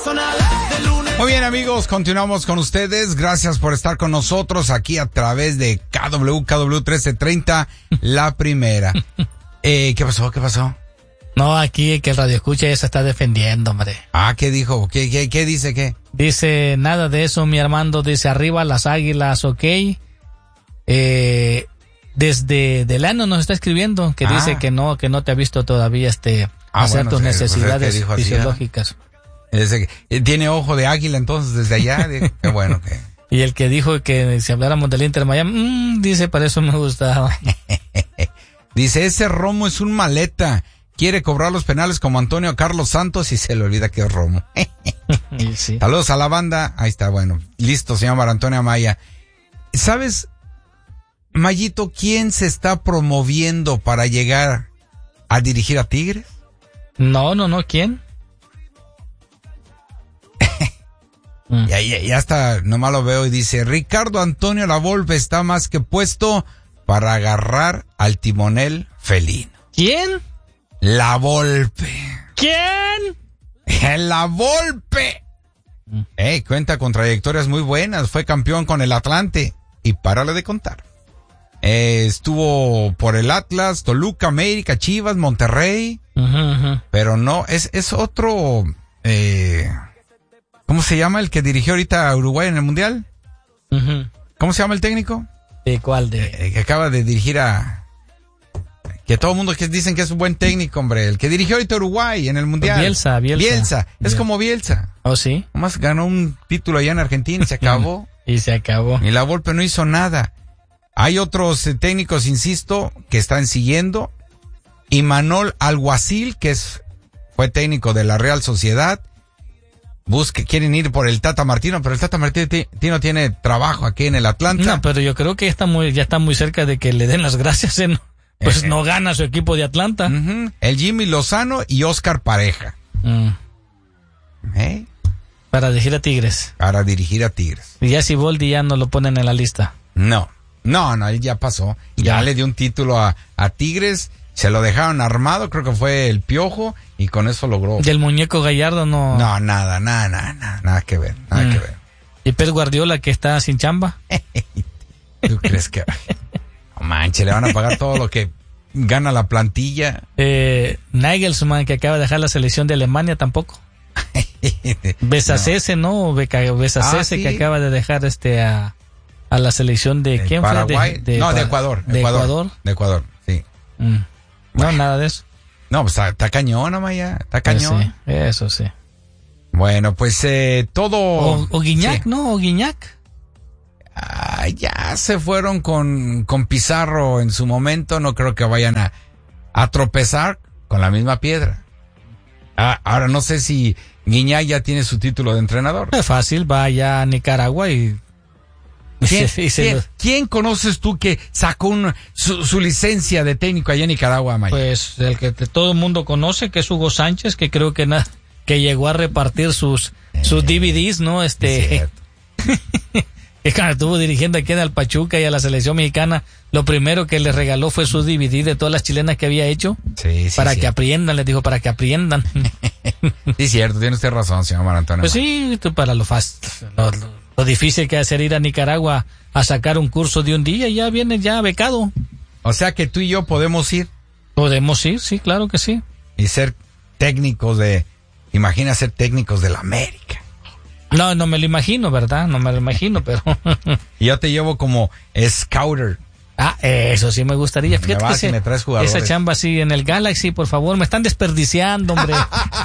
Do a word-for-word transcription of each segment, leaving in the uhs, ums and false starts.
Muy bien, amigos, continuamos con ustedes. Gracias por estar con nosotros aquí a través de K W K W trece treinta, la primera. Eh, ¿Qué pasó? ¿Qué pasó? No, aquí que el radio escucha ya se está defendiendo, hombre. Ah, ¿qué dijo? ¿Qué, qué, qué dice? ¿Qué? Dice, nada de eso, mi Armando. Dice, arriba las águilas, ok. Eh, desde Delano nos está escribiendo, que ah. dice que no, que no te ha visto todavía este ah, hacer bueno, tus sí, necesidades pues fisiológicas. Ese, tiene ojo de águila entonces desde allá. Qué bueno que... Y el que dijo que si habláramos del Inter Miami, mmm, dice, para eso me gustaba. Dice, ese Romo es un maleta. Quiere cobrar los penales como Antonio Carlos Santos y se le olvida que es Romo. Sí. Saludos a la banda. Ahí está, bueno. Listo, se llama Antonio Amaya. ¿Sabes, Mayito, quién se está promoviendo para llegar a dirigir a Tigres? No, no, no, ¿quién? Ya, ya, ya está, nomás lo veo y dice, Ricardo Antonio Lavolpe está más que puesto para agarrar al timonel felino. ¿Quién? Lavolpe. ¿Quién? Lavolpe. Mm. Eh, cuenta con trayectorias muy buenas, fue campeón con el Atlante y párale de contar. Eh, estuvo por el Atlas, Toluca, América, Chivas, Monterrey, uh-huh, uh-huh. pero no, es, es otro... Eh, ¿Cómo se llama el que dirigió ahorita a Uruguay en el Mundial? Uh-huh. ¿Cómo se llama el técnico? ¿De cuál? De? Eh, que acaba de dirigir a... Que todo el mundo que dicen que es un buen técnico, hombre. El que dirigió ahorita a Uruguay en el Mundial. Bielsa, Bielsa. Bielsa. Es Bielsa. como Bielsa. ¿Oh, sí? Nomás ganó un título allá en Argentina y se acabó. Y se acabó. Y la Volpe no hizo nada. Hay otros eh, técnicos, insisto, que están siguiendo. Imanol Alguacil, que es fue técnico de la Real Sociedad. Busque, quieren ir por el Tata Martino, pero el Tata Martino tiene trabajo aquí en el Atlanta. No, pero yo creo que ya está muy, ya está muy cerca de que le den las gracias, ¿eh? Pues eh, no gana su equipo de Atlanta. Uh-huh. El Jimmy Lozano y Oscar Pareja. Mm. ¿Eh? Para dirigir a Tigres. Para dirigir a Tigres. Y ya si Boldi ya no lo ponen en la lista. No, no, no, él ya pasó. Ya, ya le dio un título a, a Tigres. Se lo dejaron armado, creo que fue el Piojo, y con eso logró. ¿Y el muñeco Gallardo no? No, nada, nada, nada, nada, nada que ver, nada mm. que ver. ¿Y Pep Guardiola que está sin chamba? ¿Tú crees que...? No manches, le van a pagar todo lo que gana la plantilla. Eh, Nagelsmann, que acaba de dejar la selección de Alemania, tampoco. Besacese, ¿no? ¿no? Besacese, ah, ¿sí? Que acaba de dejar este a, a la selección de... ¿Quién Paraguay? fue? De, de, no, de Ecuador. ¿De Ecuador? Ecuador? De Ecuador, sí. Mm. Bueno. No, nada de eso. No, pues está, está cañón, Amaya, está cañón. Sí, eso sí. Bueno, pues eh, todo... O, o Guiñac, sí. ¿no? O Guiñac. Ah, ya se fueron con, con Pizarro en su momento, no creo que vayan a, a tropezar con la misma piedra. Ah, ahora no sé si Guiñac ya tiene su título de entrenador. Es fácil, va allá a Nicaragua y... ¿Quién, ¿quién, ¿Quién conoces tú que sacó un, su, su licencia de técnico allá en Nicaragua, Maya? Pues el que te, todo el mundo conoce, que es Hugo Sánchez, que creo que na, que llegó a repartir sus eh, sus D V Ds, ¿no? Este que cuando estuvo dirigiendo aquí en el Pachuca y a la selección mexicana, lo primero que le regaló fue su D V D de todas las chilenas que había hecho. Sí, sí, para sí. que aprendan, les dijo, para que aprendan. Sí, cierto, tiene usted razón, señor Mar Antonio. Pues sí, tú para lo fácil, lo, lo, lo difícil que hacer ir a Nicaragua a sacar un curso de un día, ya viene ya becado. O sea que tú y yo podemos ir. Podemos ir, sí, claro que sí. Y ser técnicos de, imagina ser técnicos de la América. No, no me lo imagino, ¿verdad? No me lo imagino, pero... Y yo te llevo como scouter. Ah, eso sí me gustaría. Fíjate me vas que y me traes jugadores. Esa chamba así en el Galaxy, por favor, me están desperdiciando, hombre.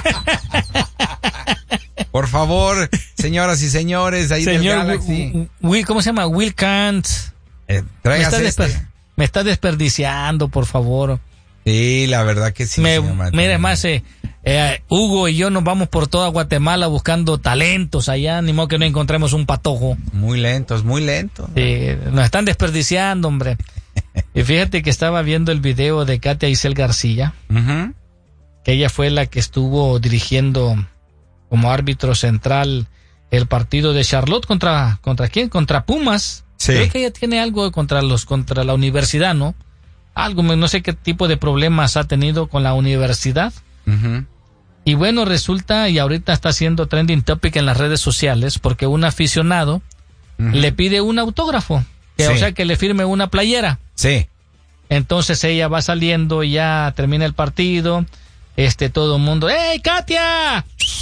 Por favor, señoras y señores, ahí del Galaxy. Will, ¿cómo se llama? Will Kant. Eh, me, está este. me está desperdiciando, por favor. Sí, la verdad que sí. Me, mira, más, eh, eh, Hugo y yo nos vamos por toda Guatemala buscando talentos allá, ni modo que no encontremos un patojo. Muy lentos, muy lentos. Sí, nos están desperdiciando, hombre. Y fíjate que estaba viendo el video de Katia Isel García, uh-huh. que ella fue la que estuvo dirigiendo como árbitro central el partido de Charlotte contra, ¿contra quién? Contra Pumas. Sí. Creo que ella tiene algo contra los, contra la universidad, ¿no? Algo, no sé qué tipo de problemas ha tenido con la universidad. Uh-huh. Y bueno, resulta, y ahorita está haciendo trending topic en las redes sociales, porque un aficionado uh-huh. le pide un autógrafo, que, sí. o sea, que le firme una playera. Sí. Entonces ella va saliendo y ya termina el partido, este, todo el mundo, ¡Ey, Katia!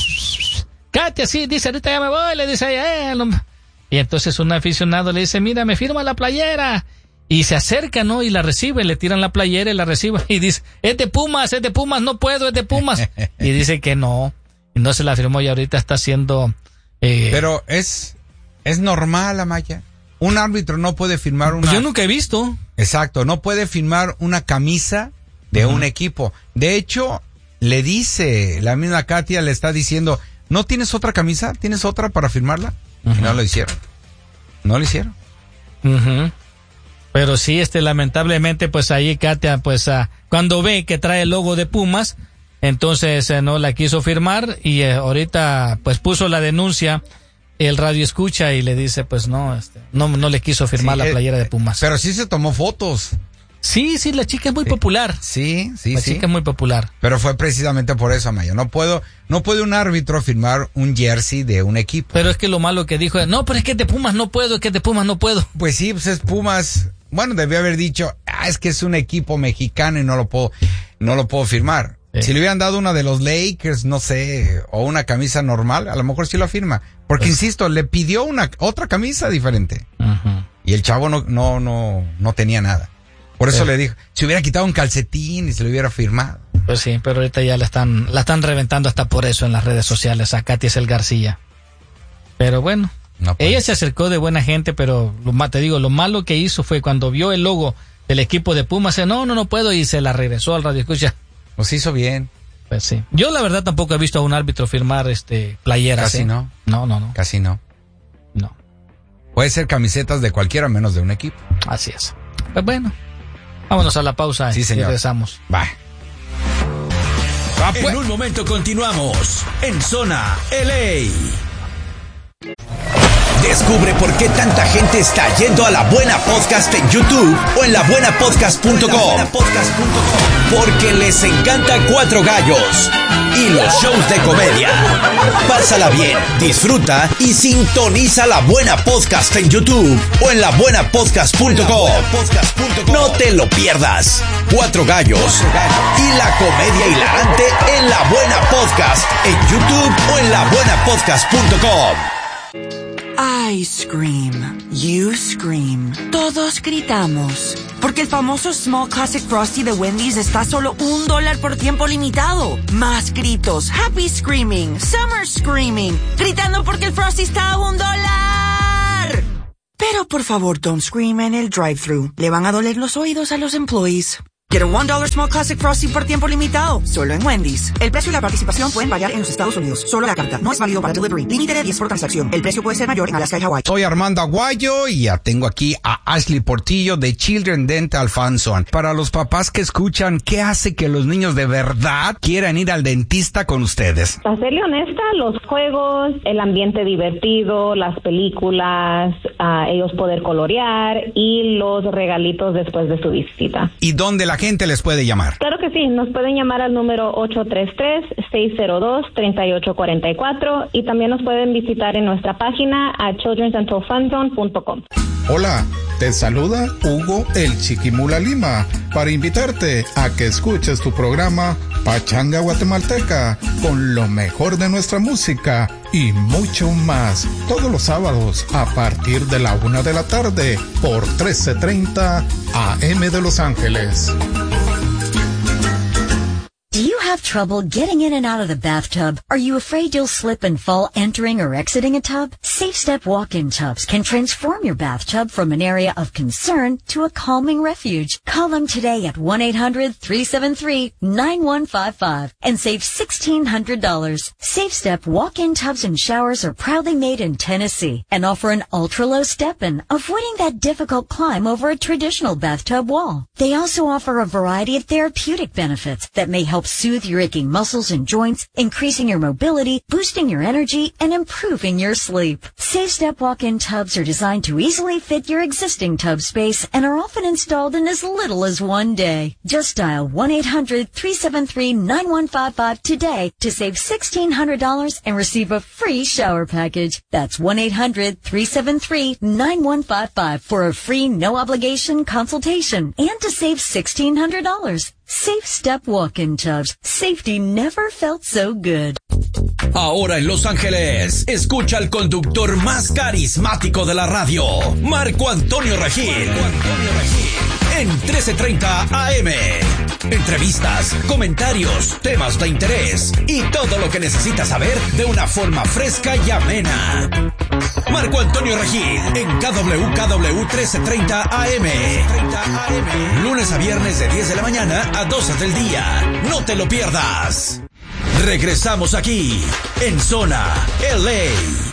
Katia, sí, dice, ahorita ya me voy, le dice ella, eh, no. Y entonces un aficionado le dice, mira, me firma la playera. Y se acerca, ¿no? Y la recibe, le tiran la playera y la recibe. Y dice, es de Pumas, es de Pumas, no puedo, es de Pumas. Y dice que no. Y no se la firmó y ahorita está haciendo... Eh... Pero es, es normal, Amaya. Un árbitro no puede firmar una... Pues yo nunca he visto. Exacto, no puede firmar una camisa de uh-huh. un equipo. De hecho, le dice, la misma Katia le está diciendo, ¿no tienes otra camisa? ¿Tienes otra para firmarla? Uh-huh. Y no lo hicieron. No lo hicieron. Uh-huh. Pero sí, este, lamentablemente, pues ahí Katia, pues uh, cuando ve que trae el logo de Pumas, entonces uh, no la quiso firmar y uh, ahorita pues puso la denuncia el radio escucha y le dice pues no, este, no, no le quiso firmar sí, la playera eh, de Pumas. Pero sí se tomó fotos. Sí, sí, la chica es muy sí. popular. Sí, sí, la sí. La chica es muy popular. Pero fue precisamente por eso, Amaya. No puedo, no puede un árbitro firmar un jersey de un equipo. Pero es que lo malo que dijo, no, pero es que es de Pumas no puedo, es que es de Pumas no puedo. Pues sí, pues es Pumas. Bueno, debió haber dicho, ah, es que es un equipo mexicano y no lo puedo, no lo puedo firmar. Sí. Si le hubieran dado una de los Lakers, no sé, o una camisa normal, a lo mejor sí lo firma. Porque, sí. insisto, le pidió una, otra camisa diferente. Uh-huh. Y el chavo no, no, no, no tenía nada. Por eso sí. le dijo, si hubiera quitado un calcetín y se lo hubiera firmado. Pues sí, pero ahorita ya la están, la están reventando hasta por eso en las redes sociales, a Katia es el García. Pero bueno. No ella se acercó de buena gente, pero lo, te digo, lo malo que hizo fue cuando vio el logo del equipo de Pumas, no, no, no puedo, y se la regresó al radio escucha. Pues hizo bien. Pues sí. Yo la verdad tampoco he visto a un árbitro firmar este playeras. Casi ¿eh? no. No, no, no. Casi no. No. Puede ser camisetas de cualquiera menos de un equipo. Así es. Pues bueno, vámonos a la pausa sí, y señor. regresamos. Bye. Ah, pues. En un momento continuamos en Zona L A. Descubre por qué tanta gente está yendo a La Buena Podcast en YouTube o en la buena podcast punto com. Porque les encanta Cuatro Gallos y los shows de comedia. Pásala bien, disfruta y sintoniza La Buena Podcast en YouTube o en la buena podcast punto com. No te lo pierdas. Cuatro Gallos y la comedia hilarante en La Buena Podcast en YouTube o en la buena podcast punto com. I scream, you scream, todos gritamos, porque el famoso Small Classic Frosty de Wendy's está a solo un dólar por tiempo limitado. Más gritos, happy screaming, summer screaming, gritando porque el Frosty está a un dólar. Pero por favor, don't scream en el drive-thru, le van a doler los oídos a los employees. Get a one dollar Small Classic Frosty por tiempo limitado, solo en Wendy's. El precio y la participación pueden variar en los Estados Unidos. Solo la carta. No es válido para delivery. Límite de diez por transacción. El precio puede ser mayor en Alaska y Hawaii. Soy Armando Aguayo y ya tengo aquí a Ashley Portillo de Children Dental Fanzone. Para los papás que escuchan, ¿qué hace que los niños de verdad quieran ir al dentista con ustedes? Para serle honesta, los juegos, el ambiente divertido, las películas, uh, ellos poder colorear y los regalitos después de su visita. ¿Y dónde la gente les puede llamar? Claro que sí, nos pueden llamar al número ocho tres tres, seis cero dos, tres ocho cuatro cuatro y también nos pueden visitar en nuestra página a children dental fanzone punto com. Hola, te saluda Hugo el Chiquimula Lima para invitarte a que escuches tu programa Pachanga Guatemalteca con lo mejor de nuestra música y mucho más todos los sábados a partir de la una de la tarde por trece treinta A M de Los Ángeles. Do you have trouble getting in and out of the bathtub? Are you afraid you'll slip and fall entering or exiting a tub? Safe Step walk-in tubs can transform your bathtub from an area of concern to a calming refuge. Call them today at one eight hundred, three seven three, nine one five five and save sixteen hundred dollars. Safe Step walk-in tubs and showers are proudly made in Tennessee and offer an ultra-low step-in, avoiding that difficult climb over a traditional bathtub wall. They also offer a variety of therapeutic benefits that may help soothe with your aching muscles and joints, increasing your mobility, boosting your energy, and improving your sleep. SafeStep walk-in tubs are designed to easily fit your existing tub space and are often installed in as little as one day. Just dial one eight hundred three seven three nine one five five today to save sixteen hundred dollars and receive a free shower package. That's one eight hundred three seven three nine one five five for a free no-obligation consultation and to save sixteen hundred dollars. SafeStep walk-in tubs. Safety never felt so good. Ahora en Los Ángeles, escucha al conductor más carismático de la radio, Marco Antonio Regil. Marco Antonio Regil. En trece treinta A M. Entrevistas, comentarios, temas de interés y todo lo que necesitas saber de una forma fresca y amena. Marco Antonio Regil en K W K W trece treinta A M. Lunes a viernes de diez de la mañana a doce del día. No te lo pierdas. Regresamos aquí en Zona L A.